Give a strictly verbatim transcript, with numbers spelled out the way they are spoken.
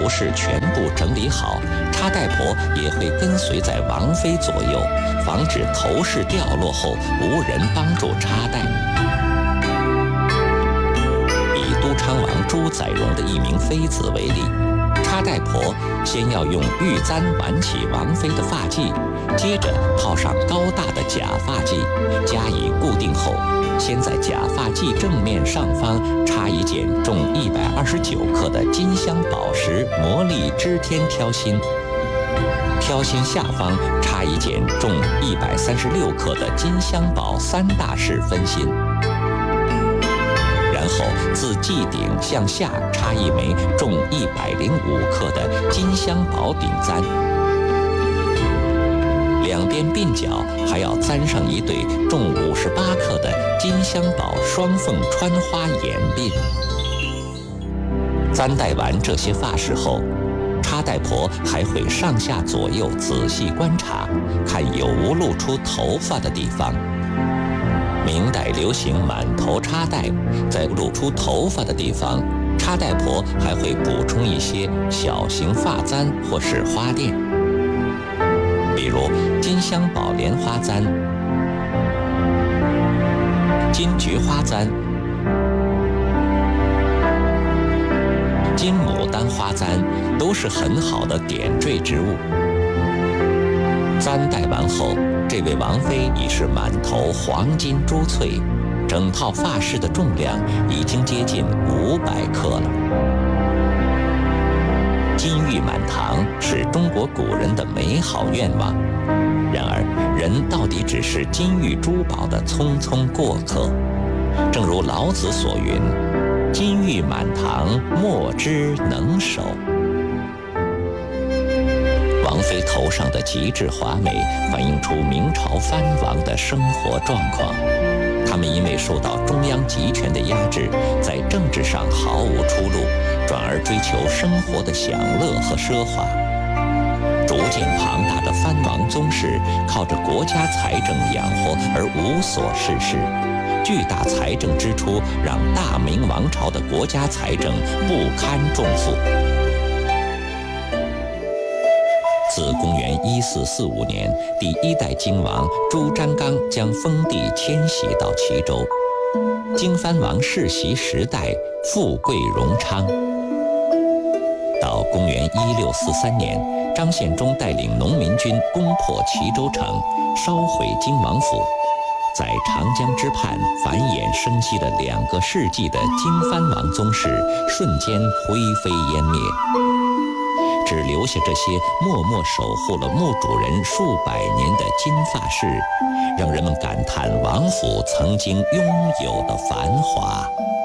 头饰全部整理好，插袋婆也会跟随在王妃左右，防止头饰掉落后无人帮助插袋。以都昌王朱载荣的一名妃子为例，插袋婆先要用玉簪挽起王妃的发髻，接着套上高大的假发髻，加以固定后，先在假发髻正面上方插一件重一百二十九克的金镶宝石魔力织天挑心，挑心下方插一件重一百三十六克的金镶宝三大式分心。然后自髻顶向下插一枚重一百零五克的金镶宝顶簪，两边鬓角还要簪上一对重五十八克的金镶宝双凤穿花眼鬓。簪戴完这些发饰后，插袋婆还会上下左右仔细观察，看有无露出头发的地方。明代流行满头插袋，在露出头发的地方，插袋婆还会补充一些小型发簪或是花钿，比如金镶宝莲花簪、金菊花簪、金牡丹花簪，都是很好的点缀之物。簪戴完后，这位王妃已是满头黄金珠翠，整套发饰的重量已经接近五百克了。金玉满堂是中国古人的美好愿望，然而人到底只是金玉珠宝的匆匆过客。正如老子所云：“金玉满堂，莫之能守。”王妃头上的极致华美，反映出明朝藩王的生活状况。他们因为受到中央集权的压制，在政治上毫无出路，转而追求生活的享乐和奢华。逐渐庞大的藩王宗室，靠着国家财政养活而无所事事。巨大财政支出让大明王朝的国家财政不堪重负。自公元一四四五年，第一代京王朱瞻刚将封地迁徙到齐州，京藩王世袭时代富贵荣昌。到公元一六四三年，张献忠带领农民军攻破齐州城，烧毁京王府，在长江之畔繁衍生息了两个世纪的京藩王宗室瞬间灰飞烟灭。只留下这些默默守护了墓主人数百年的金发饰，让人们感叹王府曾经拥有的繁华。